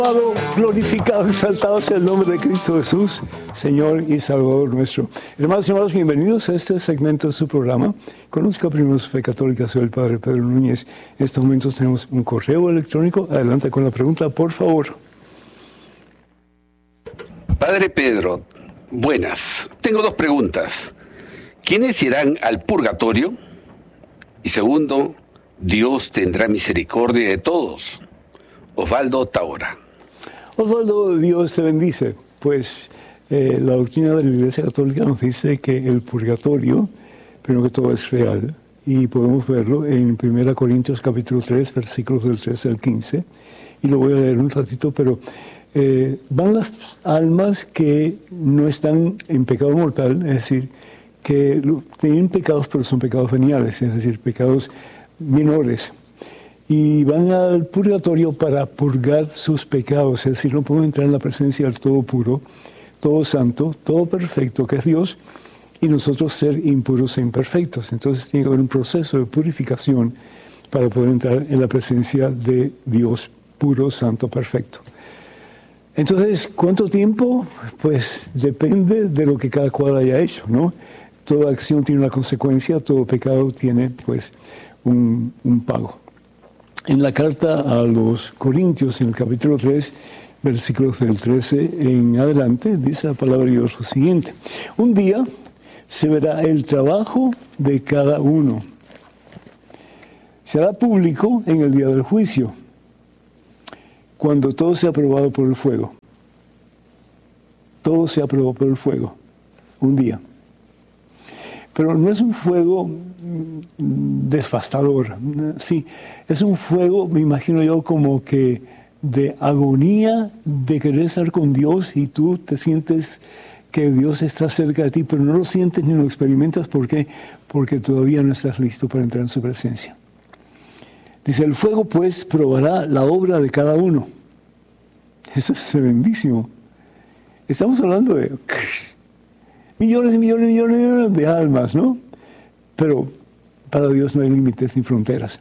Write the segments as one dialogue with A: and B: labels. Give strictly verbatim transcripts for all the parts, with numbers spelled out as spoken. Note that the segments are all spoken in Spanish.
A: Alabado, glorificado, exaltado sea el nombre de Cristo Jesús, Señor y Salvador nuestro. Hermanos y hermanos, bienvenidos a este segmento de su programa. Conozca primero su fe católica, soy el Padre Pedro Núñez. En estos momentos tenemos un correo electrónico. Adelante con la pregunta, por favor.
B: Padre Pedro, buenas. Tengo dos preguntas. ¿Quiénes irán al purgatorio? Y segundo, ¿Dios tendrá misericordia de todos? Osvaldo Taora.
A: Osvaldo, Dios te bendice. Pues eh, la doctrina de la Iglesia Católica nos dice que el purgatorio, primero que todo, es real. Y podemos verlo en primera Corintios capítulo tres, versículos del trece al quince. Y lo voy a leer un ratito, pero eh, van las almas que no están en pecado mortal, es decir, que tienen pecados, pero son pecados veniales, es decir, pecados menores. Y van al purgatorio para purgar sus pecados, es decir, no pueden entrar en la presencia del todo puro, todo santo, todo perfecto, que es Dios, y nosotros ser impuros e imperfectos. Entonces tiene que haber un proceso de purificación para poder entrar en la presencia de Dios puro, santo, perfecto. Entonces, ¿cuánto tiempo? Pues depende de lo que cada cual haya hecho, ¿no? Toda acción tiene una consecuencia, todo pecado tiene, pues, un, un pago. En la carta a los Corintios, en el capítulo tres, versículos del trece en adelante, dice la palabra de Dios lo siguiente: un día se verá el trabajo de cada uno. Será público en el día del juicio, cuando todo sea probado por el fuego. Todo sea probado por el fuego, un día. Pero no es un fuego devastador, sí, es un fuego, me imagino yo, como que de agonía, de querer estar con Dios, y tú te sientes que Dios está cerca de ti, pero no lo sientes ni lo experimentas. ¿Por qué? Porque todavía no estás listo para entrar en su presencia. Dice, el fuego pues probará la obra de cada uno. Eso es tremendísimo. Estamos hablando de millones y millones y millones de almas, ¿no? Pero para Dios no hay límites ni fronteras.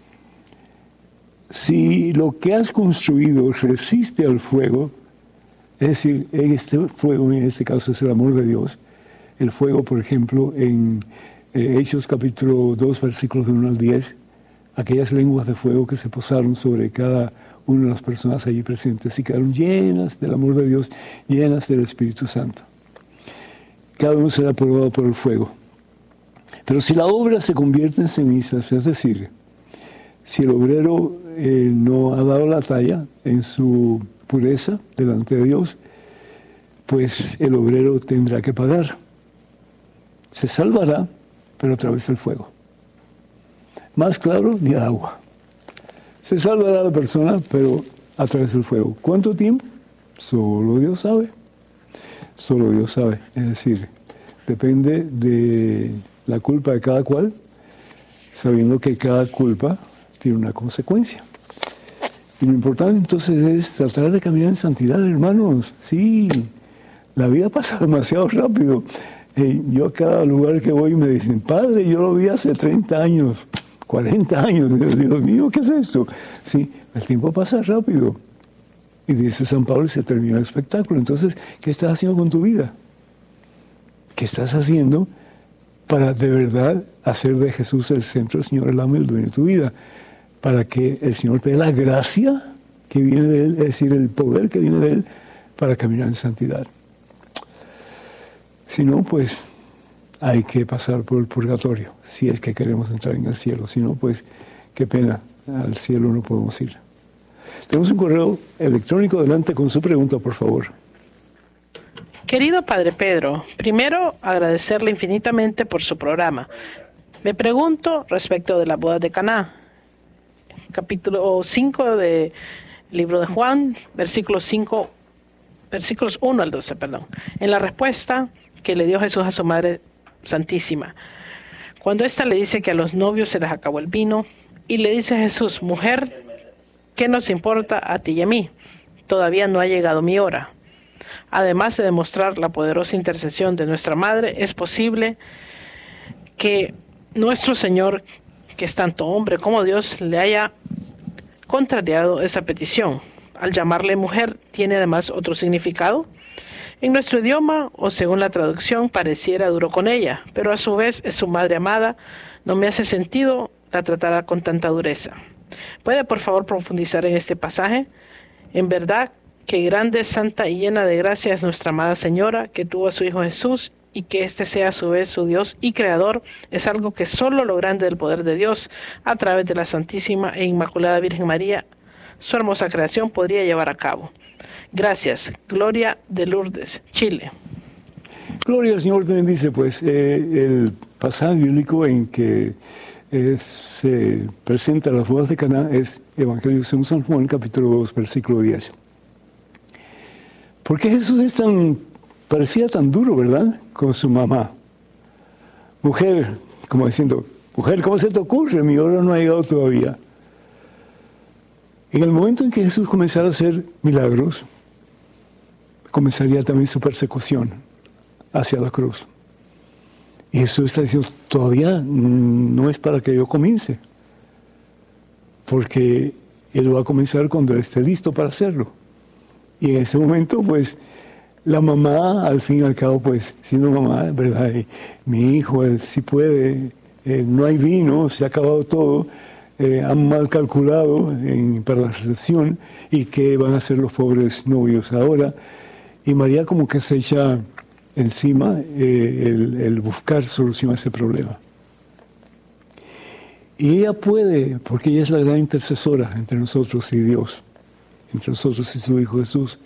A: Si lo que has construido resiste al fuego, es decir, en este fuego, en este caso es el amor de Dios, el fuego, por ejemplo, en eh, Hechos capítulo dos, versículos del uno al diez, aquellas lenguas de fuego que se posaron sobre cada una de las personas allí presentes y quedaron llenas del amor de Dios, llenas del Espíritu Santo. Cada uno será probado por el fuego. Pero si la obra se convierte en cenizas, es decir, si el obrero eh, no ha dado la talla en su pureza delante de Dios, pues el obrero tendrá que pagar. Se salvará, pero a través del fuego. Más claro, ni agua. Se salvará la persona, pero a través del fuego. ¿Cuánto tiempo? Solo Dios sabe. Solo Dios sabe. Es decir, depende de la culpa de cada cual, sabiendo que cada culpa tiene una consecuencia. Y lo importante entonces es tratar de caminar en santidad, hermanos. Sí, la vida pasa demasiado rápido. Eh, yo a cada lugar que voy me dicen, padre, yo lo vi hace treinta años, cuarenta años. Dios mío, ¿qué es esto? Sí, el tiempo pasa rápido. Y dice San Pablo, y se termina el espectáculo. Entonces, ¿qué estás haciendo con tu vida? ¿Qué estás haciendo para de verdad hacer de Jesús el centro, el Señor, el amo y el dueño de tu vida? Para que el Señor te dé la gracia que viene de Él, es decir, el poder que viene de Él, para caminar en santidad. Si no, pues hay que pasar por el purgatorio, si es que queremos entrar en el cielo. Si no, pues qué pena, al cielo no podemos ir. Tenemos un correo electrónico. Adelante con su pregunta, por favor.
C: Querido Padre Pedro, primero agradecerle infinitamente por su programa. Me pregunto respecto de la boda de Caná, capítulo cinco del libro de Juan, versículos cinco, versículos uno al doce, perdón. En la respuesta que le dio Jesús a su Madre Santísima, cuando ésta le dice que a los novios se les acabó el vino, y le dice a Jesús, mujer, ¿qué nos importa a ti y a mí? Todavía no ha llegado mi hora. Además de demostrar la poderosa intercesión de nuestra Madre, es posible que nuestro Señor, que es tanto hombre como Dios, le haya contrariado esa petición. al llamarle mujer, tiene además otro significado? En nuestro idioma, o según la traducción, pareciera duro con ella, pero a su vez es su madre amada. No me hace sentido la tratará con tanta dureza. ¿Puede por favor profundizar en este pasaje? En verdad que grande, santa y llena de gracia es nuestra amada Señora, que tuvo a su Hijo Jesús, y que éste sea a su vez su Dios y Creador, es algo que solo lo grande del poder de Dios, a través de la Santísima e Inmaculada Virgen María, su hermosa creación, podría llevar a cabo. Gracias. Gloria de Lourdes, Chile.
A: Gloria al Señor te bendice, pues, eh, el pasaje bíblico en que eh, se presenta las bodas de Caná es Evangelio según San Juan, capítulo dos, versículo diez. ¿Por qué Jesús es tan, parecía tan duro, verdad, con su mamá? Mujer, como diciendo, mujer, ¿cómo se te ocurre? Mi hora no ha llegado todavía. En el momento en que Jesús comenzara a hacer milagros, comenzaría también su persecución hacia la cruz. Y Jesús está diciendo, todavía no es para que yo comience, porque Él va a comenzar cuando Él esté listo para hacerlo. Y en ese momento, pues, la mamá, al fin y al cabo, pues, siendo mamá, ¿verdad? Y mi hijo, él sí puede, eh, no hay vino, se ha acabado todo, eh, han mal calculado en, para la recepción, y qué van a hacer los pobres novios ahora. Y María como que se echa encima eh, el, el buscar solución a ese problema. Y ella puede, porque ella es la gran intercesora entre nosotros y Dios, entre nosotros y su Hijo Jesús,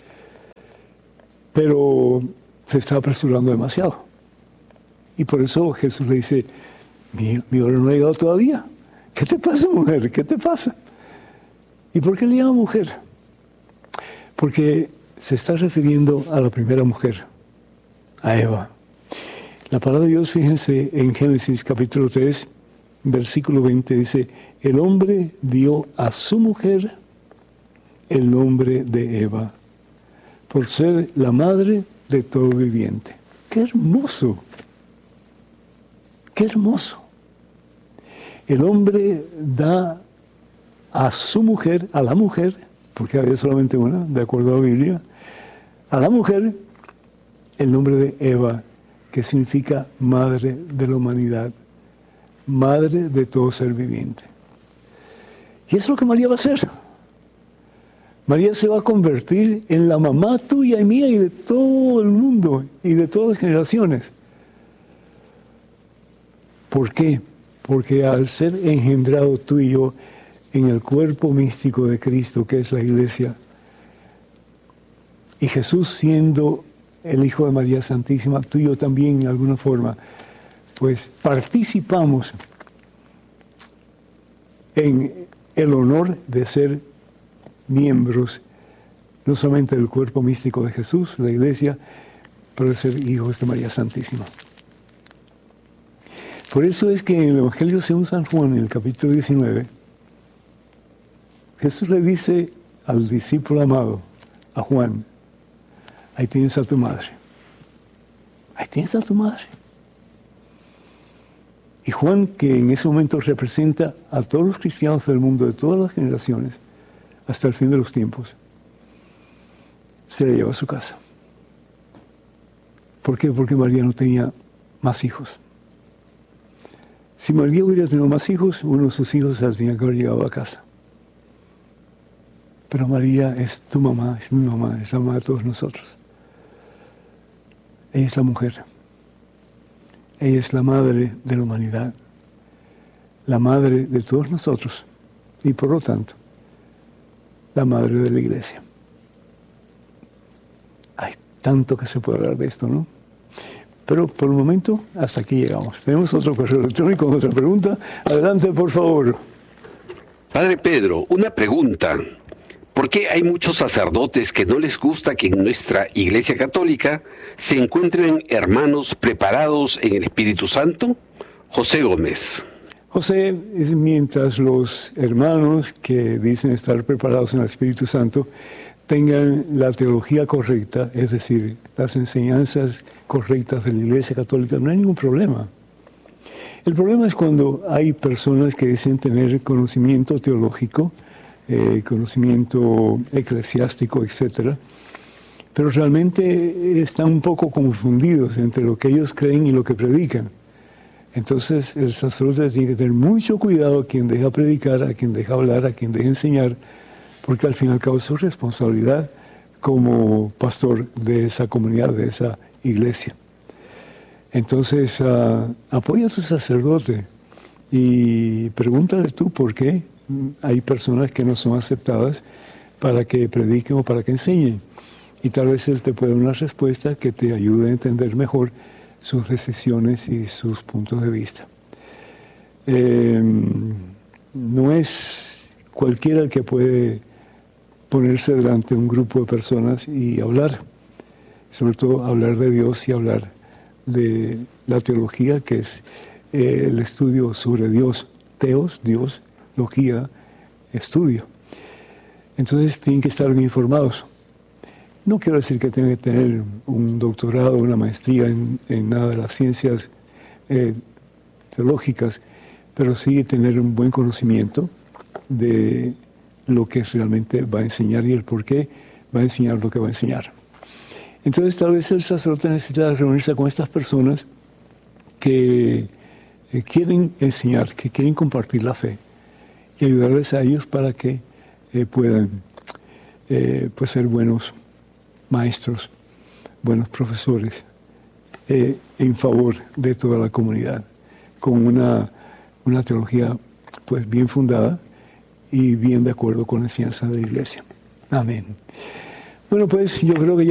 A: pero se está apresurando demasiado. Y por eso Jesús le dice, mi, mi hora no ha llegado todavía. ¿Qué te pasa, mujer? ¿Qué te pasa? ¿Y por qué le llama mujer? Porque se está refiriendo a la primera mujer, a Eva. La palabra de Dios, fíjense, en Génesis capítulo tres, versículo veinte, dice, el hombre dio a su mujer el nombre de Eva, por ser la madre de todo viviente. ¡Qué hermoso! ¡Qué hermoso! El hombre da a su mujer, a la mujer, porque había solamente una, de acuerdo a la Biblia, a la mujer el nombre de Eva, que significa madre de la humanidad, madre de todo ser viviente. Y es lo que María va a hacer. María se va a convertir en la mamá tuya y mía y de todo el mundo y de todas las generaciones. ¿Por qué? Porque al ser engendrado tú y yo en el cuerpo místico de Cristo, que es la Iglesia, y Jesús siendo el Hijo de María Santísima, tú y yo también en alguna forma, pues participamos en el honor de ser miembros, no solamente del cuerpo místico de Jesús, la Iglesia, pero de ser hijos de María Santísima. Por eso es que en el Evangelio según San Juan, en el capítulo diecinueve, Jesús le dice al discípulo amado, a Juan, ahí tienes a tu madre. Ahí tienes a tu madre. Y Juan, que en ese momento representa a todos los cristianos del mundo, de todas las generaciones, hasta el fin de los tiempos, se la lleva a su casa. ¿Por qué? Porque María no tenía más hijos. Si María hubiera tenido más hijos, uno de sus hijos se la tenía que haber llevado a casa. Pero María es tu mamá, es mi mamá, es la mamá de todos nosotros. Ella es la mujer. Ella es la madre de la humanidad, la madre de todos nosotros y por lo tanto, la madre de la Iglesia. Hay tanto que se puede hablar de esto, ¿no? Pero por el momento, hasta aquí llegamos. Tenemos otro correo electrónico, otra pregunta. Adelante, por favor.
B: Padre Pedro, una pregunta. ¿Por qué hay muchos sacerdotes que no les gusta que en nuestra Iglesia Católica se encuentren hermanos preparados en el Espíritu Santo? José Gómez.
A: José, es mientras los hermanos que dicen estar preparados en el Espíritu Santo tengan la teología correcta, es decir, las enseñanzas correctas de la Iglesia Católica, no hay ningún problema. El problema es cuando hay personas que dicen tener conocimiento teológico, eh, conocimiento eclesiástico, etcétera. Pero realmente están un poco confundidos entre lo que ellos creen y lo que predican. Entonces el sacerdote tiene que tener mucho cuidado a quien deja predicar, a quien deja hablar, a quien deja enseñar, porque al fin y al cabo es su responsabilidad como pastor de esa comunidad, de esa iglesia. Entonces uh, apoya a tu sacerdote y pregúntale tú por qué hay personas que no son aceptadas para que prediquen o para que enseñen. Y tal vez él te pueda dar una respuesta que te ayude a entender mejor sus decisiones y sus puntos de vista. Eh, no es cualquiera el que puede ponerse delante de un grupo de personas y hablar, sobre todo hablar de Dios y hablar de la teología, que es eh, el estudio sobre Dios, teos, Dios, logía, estudio. Entonces tienen que estar bien informados. No quiero decir que tengan que tener un doctorado, una maestría en, en nada de las ciencias eh, teológicas, pero sí tener un buen conocimiento de lo que realmente va a enseñar y el por qué va a enseñar lo que va a enseñar. Entonces tal vez el sacerdote necesita reunirse con estas personas que eh, quieren enseñar, que quieren compartir la fe y ayudarles a ellos para que eh, puedan eh, pues ser buenos maestros, buenos profesores, eh, en favor de toda la comunidad, con una, una teología pues bien fundada y bien de acuerdo con la enseñanza de la Iglesia. Amén. Bueno, pues yo creo que ya